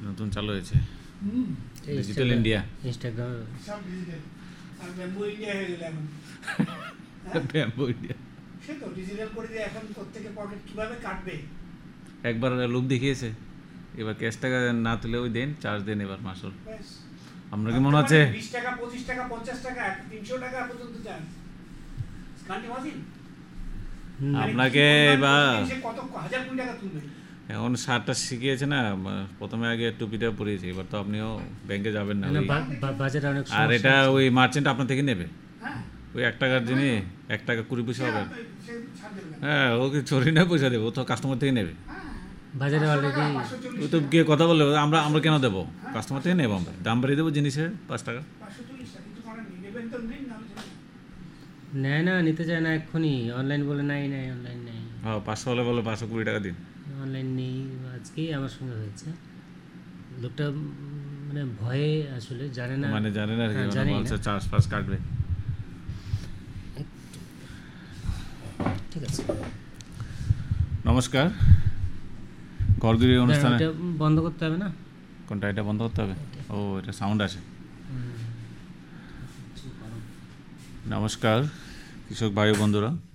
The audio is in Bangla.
নতুন চালু হয়েছে ডিজিটাল ইন্ডিয়া, ইনস্টাগ্রাম সব ডিজিটাল। আর ব্যাম্বো ইন্ডিয়া হয়ে গেল এখন। Bamboo India. সে তো ডিজিটাল করে দিয়ে এখন প্রত্যেকে পকেট কিভাবে কাটবে। একবার লোক দেখিয়েছে, এবার ক্যাশ টাকা না তুলে ওই দেন, চার্জ দেন এবার মাসুল। ব্যাস। আমরা কি মনে আছে 20 টাকা 25 টাকা 50 টাকা 300 টাকা পর্যন্ত চার্জ। কান্টি মাসিন আপনাকে এবার কত হাজার কোটি টাকা তুলবে। এখন শার্টটা শিখিয়েছে না, প্রথমে আগে টুপিটা পরিয়েছে, এবার তো আপনিও ব্যাংকে যাবেন না, বাজারে অনেক আর এটা ওই মার্চেন্ট আপনার থেকে নেবে, হ্যাঁ ওই 1 টাকার জিনিস 1 টাকা 20 পয়সা হবে। সে ছাড় দেবে না। হ্যাঁ, ও কি চুরি না পয়সা দেবে, ও তো কাস্টমার থেকে নেবে। বাজারে অলরেডি ও তো গিয়ে কথা বললে আমরা কেন দেবো, কাস্টমার থেকে নেবো, আমরা দাম বাড়িয়ে দেবো জিনিসের 5 টাকা। 540 টাকা কিছু করার নেই, নেবেন তো নিন, না হলে চলে যান। নেয় না, নিতে চায় না এক্ষুনি, অনলাইন বলে নাই নাই অনলাইন নেই, হ্যাঁ, 500 হলে বলে 520 টাকা দিন। অনলাইন নেই। আজকেই আমার সঙ্গে হয়েছে, লোকটা মানে ভয়ে আসলে জানে না, মানে জানেন আর কি, হ্যাঁ, মানে জানি বলছে না। চার্জ ফার্জ কাটবে। ঠিক আছে, নমস্কার, ঘরগিরি অনুষ্ঠানে এটা বন্ধ করতে হবে না, কোনটা, এটা বন্ধ করতে হবে? ও, এটা সাউন্ড আছে। নমস্কার কৃষক ভাই ও বন্ধুরা,